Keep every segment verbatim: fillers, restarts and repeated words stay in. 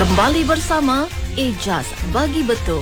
Kembali bersama Ijaz Bagi Betul.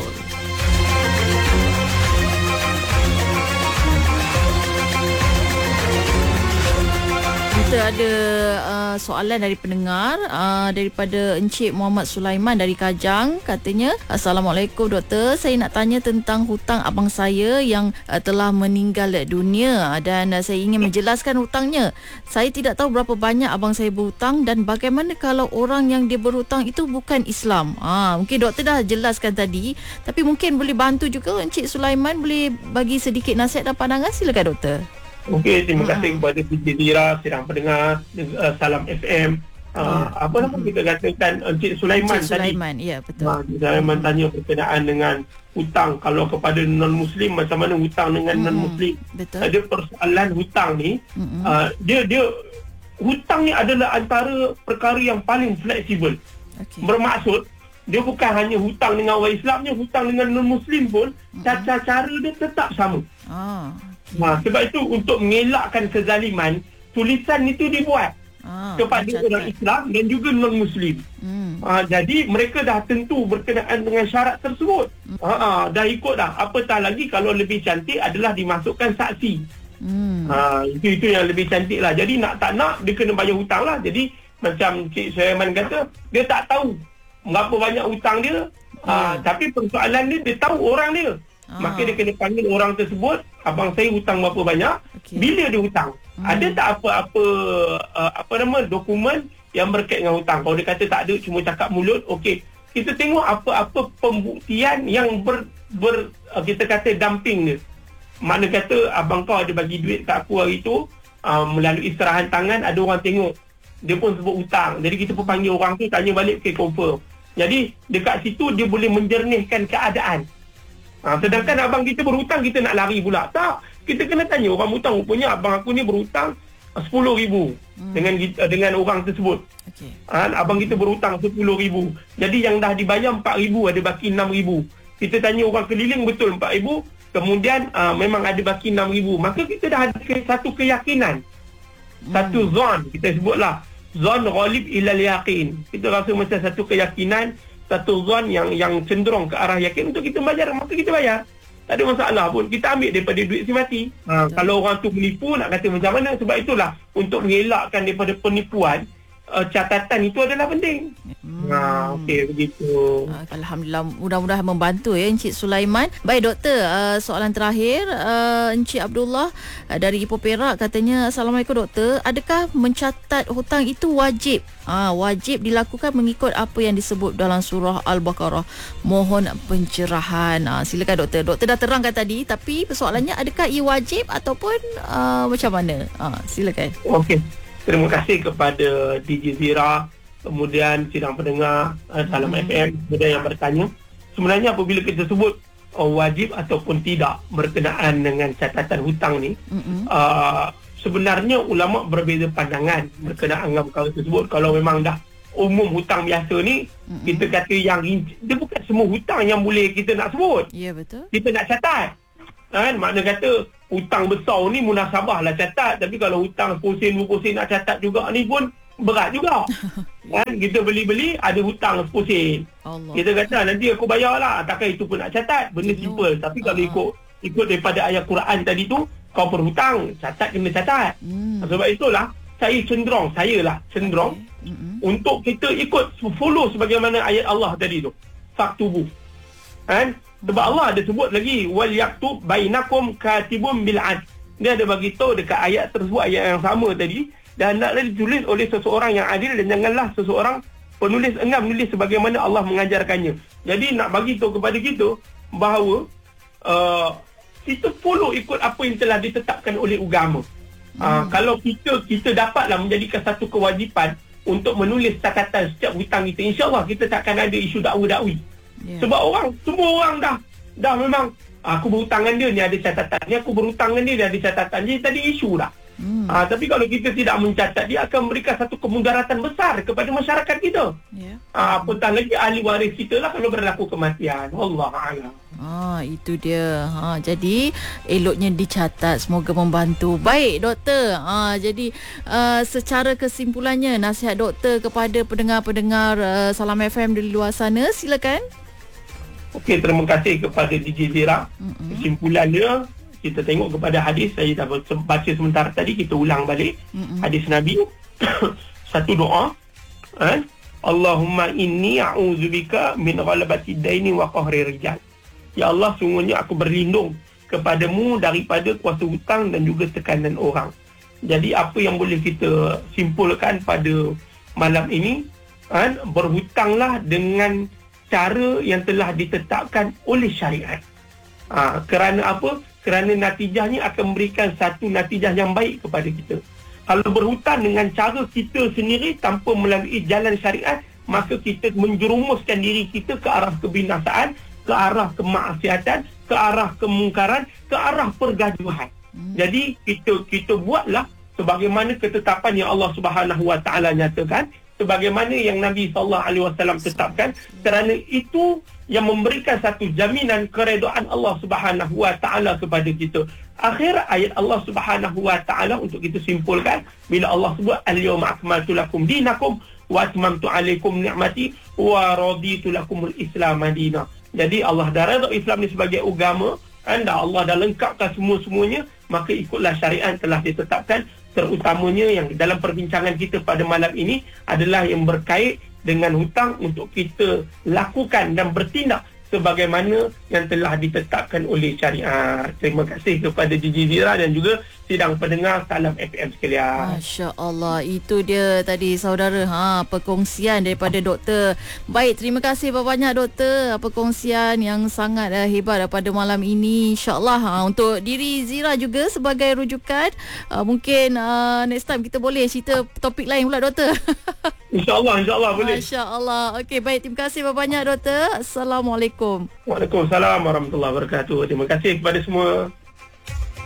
Kita ada uh, soalan dari pendengar uh, daripada Encik Muhammad Sulaiman dari Kajang. Katanya, Assalamualaikum doktor, saya nak tanya tentang hutang abang saya yang uh, telah meninggal dunia dan uh, saya ingin menjelaskan hutangnya. Saya tidak tahu berapa banyak abang saya berhutang dan bagaimana kalau orang yang dia berhutang itu bukan Islam. Ha, mungkin doktor dah jelaskan tadi, tapi mungkin boleh bantu juga Encik Sulaiman, boleh bagi sedikit nasihat dan pandangan. Silakan doktor. Okey, terima kasih kepada D J Zira, sidang pendengar, uh, Salam F M. Uh, ya. Apa nama kita katakan Encik Sulaiman Encik tadi. Sulaiman, ya betul. Uh, Sulaiman hmm. tanya berkenaan dengan hutang. Kalau kepada non-Muslim, macam mana hutang dengan hmm. non-Muslim. Betul. Ada persoalan hutang ni, hmm. uh, dia dia hutang ni adalah antara perkara yang paling fleksibel. Okay. Bermaksud, dia bukan hanya hutang dengan orang Islamnya, hutang dengan non-Muslim pun, hmm. cara-cara dia tetap sama. Oh. Ha, sebab itu untuk mengelakkan kezaliman, tulisan itu dibuat ah, kepada catat. Orang Islam dan juga non-Muslim. Hmm. Ha, jadi mereka dah tentu berkenaan dengan syarat tersebut. Hmm. Ha, ha, dah ikut dah. Apatah lagi kalau lebih cantik adalah dimasukkan saksi. Hmm. Ha, itu itu yang lebih cantik lah. Jadi nak tak nak dia kena bayar hutang lah. Jadi macam Cik Sulaiman kata, dia tak tahu berapa banyak hutang dia. Ha, hmm. Tapi persoalan dia, dia tahu orang dia. Ah. Maka dia kena panggil orang tersebut, abang saya hutang berapa banyak, okay. bila dia hutang, hmm. ada tak apa-apa uh, apa nama dokumen yang berkait dengan hutang. Kalau dia kata tak ada, cuma cakap mulut, okey, kita tengok apa-apa pembuktian yang ber, ber uh, kita kata dumping dia. Mana kata abang kau ada bagi duit kat aku hari tu, uh, melalui serahan tangan, ada orang tengok, dia pun sebut hutang. Jadi kita pun panggil orang tu, tanya balik, okey, confirm. Jadi dekat situ dia boleh menjernihkan keadaan. Ha, sedangkan abang kita berhutang, kita nak lari pula. Tak, kita kena tanya orang hutang. Rupanya abang aku ni berhutang sepuluh ribu hmm. dengan dengan orang tersebut. Okay. Ha, abang kita berhutang sepuluh ribu. Jadi yang dah dibayar empat ribu, ada baki enam ribu. Kita tanya orang keliling, betul empat ribu. Kemudian uh, memang ada baki enam ribu. Maka kita dah ada satu keyakinan. Hmm. Satu zon, kita sebutlah. Zon ghalib ilal yaqin. Kita rasa macam satu keyakinan, satu zon yang yang cenderung ke arah yakin untuk kita bayar, maka kita bayar. Tak ada masalah pun. Kita ambil daripada duit si mati. Ha, kalau orang tu menipu, nak kata macam mana? Sebab itulah, untuk mengelakkan daripada penipuan, uh, catatan itu adalah penting. Hmm. Ha, okey, begitu. Alhamdulillah, mudah-mudahan membantu ya Encik Sulaiman. Baik doktor, uh, soalan terakhir, uh, Encik Abdullah uh, dari Ipoh Perak katanya, Assalamualaikum doktor, adakah mencatat hutang itu wajib? Ah, wajib dilakukan mengikut apa yang disebut dalam surah Al-Baqarah. Mohon pencerahan. Ah, silakan doktor. Doktor dah terangkan tadi, tapi persoalannya adakah ia wajib ataupun uh, macam mana? Ah, silakan. Okey. Terima kasih kepada D J Zira, kemudian sidang pendengar uh, Salam hmm. F M, kemudian yang bertanya. Sebenarnya apabila kita sebut uh, wajib ataupun tidak berkenaan dengan catatan hutang ni, hmm. uh, sebenarnya ulama berbeza pandangan berkenaan dengan perkara tersebut. Kalau memang dah umum hutang biasa ni, mm-hmm. kita kata yang dia bukan semua hutang yang boleh kita nak sebut. Ya, yeah, betul. Kita nak catat. Kan? Makna kata hutang besar ni munasabah lah catat. Tapi kalau hutang sepuluh sen, dua puluh sen nak catat juga ni pun berat juga. Kan? Kita beli-beli ada hutang sepuluh sen. Allah. Kita kata nanti aku bayar lah. Takkan itu pun nak catat. Benda simple. Tapi uh-huh. kalau ikut ikut daripada ayat Quran tadi tu, kau berhutang, catat kena catat. Hmm. Sebab itulah saya cenderung, saya lah cenderung okay. mm-hmm. untuk kita ikut follow sebagaimana ayat Allah tadi tu. Faktubu. Kan? Sebab hmm. Allah ada sebut lagi wal yaktub bainakum katibun bil adl. Dia ada bagi tahu dekat ayat tersebut, ayat yang sama tadi, dan naklah ditulis oleh seseorang yang adil dan janganlah seseorang penulis enggan menulis sebagaimana Allah mengajarkannya. Jadi nak bagi tahu kepada kita bahawa uh, kita follow ikut apa yang telah ditetapkan oleh agama. Hmm. Uh, kalau kita kita dapatlah menjadikan satu kewajipan untuk menulis catatan setiap hutang kita, insya-Allah kita takkan ada isu dakwa-dakwi. Yeah. Sebab orang, semua orang dah dah memang aku berhutang dengan dia, ni ada catatan. Ni aku berhutang dengan dia, dia ada catatan. Jadi tadi isu dah. Hmm. Uh, tapi kalau kita tidak mencatat, dia akan memberikan satu kemudaratan besar kepada masyarakat kita. Yeah. Uh, apatah lagi ahli waris kita lah kalau berlaku kematian. Wallahu a'lam. Ah, itu dia. Ha, jadi eloknya dicatat, semoga membantu. Baik doktor. Ha, jadi uh, secara kesimpulannya nasihat doktor kepada pendengar-pendengar uh, Salam F M di luar sana, silakan. Okey, terima kasih kepada D J Zira. Mm-mm. Kesimpulannya kita tengok kepada hadis, saya dah baca sementara tadi, kita ulang balik. Mm-mm. Hadis Nabi satu doa, eh? Allahumma inni a'udzubika min ghalabati daini wa qahri rijal. Ya Allah, sungguhnya aku berlindung kepadamu daripada kuasa hutang dan juga tekanan orang. Jadi apa yang boleh kita simpulkan pada malam ini, kan, berhutanglah dengan cara yang telah ditetapkan oleh syariat. Ha, kerana apa? Kerana natijahnya akan memberikan satu natijah yang baik kepada kita. Kalau berhutang dengan cara kita sendiri tanpa melalui jalan syariat, maka kita menjerumuskan diri kita ke arah kebinasaan, ke arah kemaksiatan, ke arah kemungkaran, ke arah pergaduhan. Hmm. Jadi kita kita buatlah sebagaimana ketetapan yang Allah Subhanahu Wa Taala nyatakan, sebagaimana yang Nabi sallallahu alaihi wasallam tetapkan, kerana itu yang memberikan satu jaminan keredaan Allah Subhanahu Wa Taala kepada kita. Akhir ayat Allah Subhanahu Wa Taala untuk kita simpulkan, bila Allah sebut al-yawma akmaltu lakum dinakum wa atmamtu alaikum ni'mati wa raditu lakumul Islam madina. Jadi Allah dah redha Islam ni sebagai agama, anda Allah dah lengkapkan semua-semuanya, maka ikutlah syariat telah ditetapkan. Terutamanya yang dalam perbincangan kita pada malam ini adalah yang berkait dengan hutang, untuk kita lakukan dan bertindak sebagaimana yang telah ditetapkan oleh syariat. Terima kasih kepada D J Zira dan juga sidang pendengar Salam F M sekalian. Masya Allah, itu dia tadi saudara, ha, perkongsian daripada doktor. Baik, terima kasih banyak doktor, perkongsian yang sangat uh, hebat pada malam ini. InsyaAllah ha, untuk diri Zira juga sebagai rujukan, uh, mungkin uh, next time kita boleh cerita topik lain pula doktor. InsyaAllah, insyaAllah boleh. Masya-Allah. Okey, baik, terima kasih banyak doktor. Assalamualaikum. Waalaikumsalam warahmatullahi wabarakatuh. Terima kasih kepada semua.